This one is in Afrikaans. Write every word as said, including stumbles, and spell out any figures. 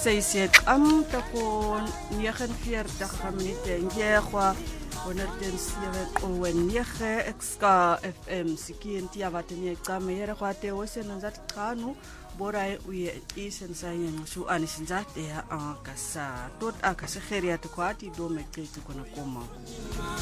ses jy am tako negenveertig minute en jy gwa honderd en sewe komma negen X-K F M sikientia wat nie qame yere kwate wosenza qhanu borai uye isensanye ngisho anisinzate ya akasa tot akasegeriat kwati do meqeti kona koma